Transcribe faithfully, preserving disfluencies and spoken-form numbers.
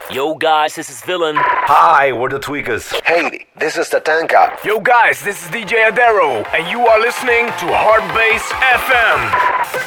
Yo guys, this is Villain. Hi, we're the Tweakers. Hey, this is Tatanka. Yo guys, this is D J Adero, and you are listening to Hard Bass F M.